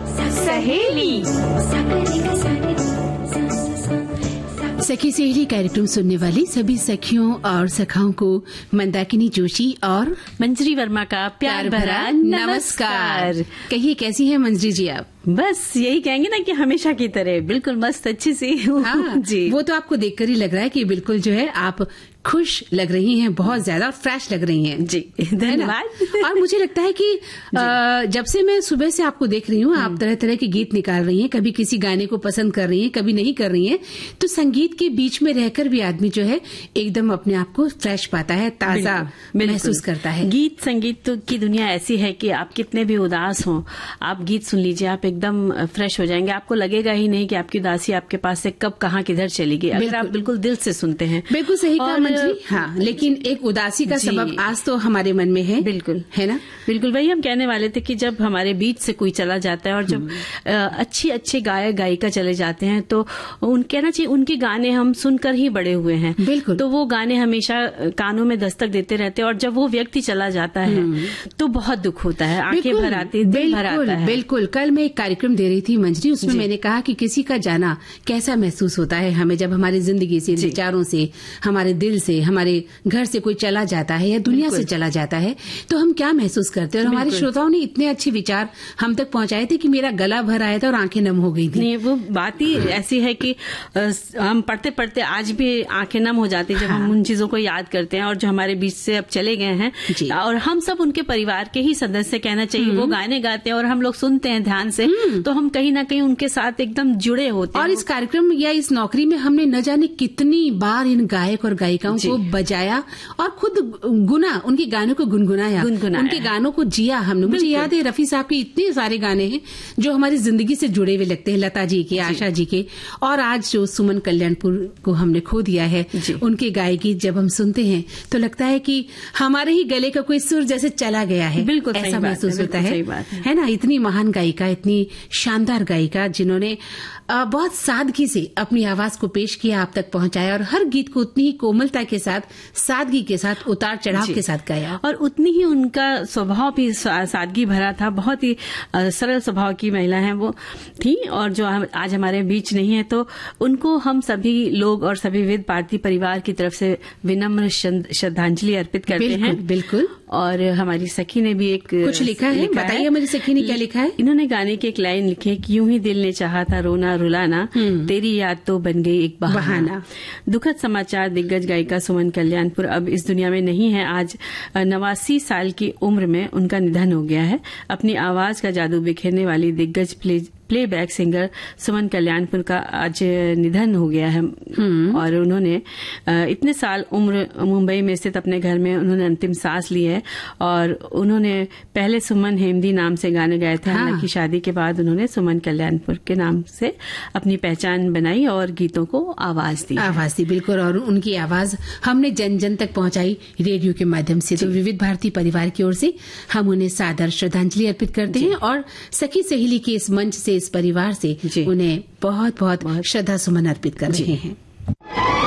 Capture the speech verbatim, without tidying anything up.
सहेली। सखी सहेली कार्यक्रम सुनने वाली सभी सखियों और सखाओं को मंदाकिनी जोशी और मंजरी वर्मा का प्यार भरा नमस्कार। कहिए कैसी हैं मंजरी जी आप? बस यही कहेंगे ना कि हमेशा की तरह बिल्कुल मस्त अच्छी सी हूँ। हाँ, जी वो तो आपको देखकर ही लग रहा है कि बिल्कुल जो है आप खुश लग रही हैं, बहुत ज्यादा फ्रेश लग रही हैं। जी धन्यवाद। और मुझे लगता है कि आ, जब से मैं सुबह से आपको देख रही हूँ, आप तरह तरह के गीत निकाल रही हैं, कभी किसी गाने को पसंद कर रही हैं, कभी नहीं कर रही हैं। तो संगीत के बीच में रहकर भी आदमी जो है एकदम अपने आप को फ्रेश पाता है, ताजा महसूस करता है। गीत संगीत की दुनिया ऐसी है कि आप कितने भी उदास हों, आप गीत सुन लीजिए, आप एकदम फ्रेश हो जाएंगे। आपको लगेगा ही नहीं कि आपकी उदासी आपके पास से कब कहाँ किधर चली गई, अगर आप बिल्कुल दिल से सुनते हैं। बिल्कुल सही कहा मंजरी। हाँ, लेकिन एक उदासी का सबब आज तो हमारे मन में है। बिल्कुल है ना, बिल्कुल वही हम कहने वाले थे कि जब हमारे बीच से कोई चला जाता है और जब अच्छी अच्छे गायक गायिका चले जाते हैं तो उन कहना चाहिए उनके गाने हम सुनकर ही बड़े हुए हैं। बिल्कुल। तो वो गाने हमेशा कानों में दस्तक देते रहते हैं और जब वो व्यक्ति चला जाता है तो बहुत दुख होता है, आंखें भर आती, दिल भर आता है। बिल्कुल। कल मैं एक कार्यक्रम दे रही थी मंजरी, उसमें मैंने कहा कि किसी का जाना कैसा महसूस होता है हमें जब हमारी जिंदगी से, विचारों से, हमारे दिल से, हमारे घर से कोई चला जाता है या दुनिया से चला जाता है तो हम क्या महसूस करते हैं। और हमारे श्रोताओं ने इतने अच्छे विचार हम तक पहुंचाए थे कि मेरा गला भर आया था और आंखें नम हो गई थी। नहीं, वो बात ही ऐसी है कि हम पढ़ते पढ़ते आज भी आंखें नम हो जाती है जब हाँ। हम उन चीजों को याद करते हैं और जो हमारे बीच से अब चले गए हैं। और हम सब उनके परिवार के ही सदस्य कहना चाहिए। वो गाने गाते हैं और हम लोग सुनते हैं ध्यान से, तो हम कहीं ना कहीं उनके साथ एकदम जुड़े होते हैं। और इस कार्यक्रम या इस नौकरी में हमने न जाने कितनी बार इन गायक और गायिकाओं को बजाया और खुद गुना उनके गानों को गुनगुनाया, उनके गानों को जिया हमने। मुझे याद है रफी साहब के इतने सारे गाने हैं जो हमारी जिंदगी से जुड़े हुए लगते हैं, लता जी के, आशा जी के, और आज जो सुमन कल्याणपुर को हमने खो दिया है, उनके गायकी जब हम सुनते हैं तो लगता है कि हमारे ही गले का कोई सुर जैसे चला गया है। बिल्कुल ऐसा महसूस होता है, है ना। इतनी महान गायिका, इतनी शानदार गायिका जिन्होंने बहुत सादगी से अपनी आवाज को पेश किया, आप तक पहुंचाया और हर गीत को उतनी ही कोमलता के साथ, सादगी के साथ, उतार चढ़ाव के साथ गाया। और उतनी ही उनका स्वभाव भी सादगी भरा था, बहुत ही सरल स्वभाव की महिला हैं वो थी। और जो आज हमारे बीच नहीं है तो उनको हम सभी लोग और सभी विविध भारती परिवार की तरफ से विनम्र श्रद्धांजलि अर्पित करते बिल्कुल, हैं। बिल्कुल। और हमारी सखी ने भी एक कुछ लिखा है, बताइए मेरी सखी ने क्या लिखा है। इन्होंने गाने की एक लाइन लिखी है कि यूं ही दिल ने चाहा था रोना रुलाना, तेरी याद तो बन गई एक बहाना। दुखद समाचार, दिग्गज गायिका सुमन कल्याणपुर अब इस दुनिया में नहीं है। आज नवासी साल की उम्र में उनका निधन हो गया है। अपनी आवाज का जादू बिखेरने वाली दिग्गज play playback singer Suman Kalyanpur का आज निधन हो गया है। और उन्होंने इतने साल उम्र मुंबई में स्थित अपने घर में उन्होंने अंतिम सांस ली है। और उन्होंने पहले सुमन हेमदी नाम से गाने गाए थे। हाँ। हालांकि शादी के बाद उन्होंने सुमन कल्याणपुर के नाम से अपनी पहचान बनाई और गीतों को आवाज दी आवाज दी बिल्कुल। और उनकी आवाज हमने जन जन तक पहुंचाई रेडियो के माध्यम से। तो विविध भारती परिवार की ओर से हम उन्हें सादर श्रद्धांजलि अर्पित करते हैं और सखी सहेली के इस मंच से, इस परिवार से उन्हें बहुत बहुत श्रद्धा सुमन अर्पित कर रहे हैं।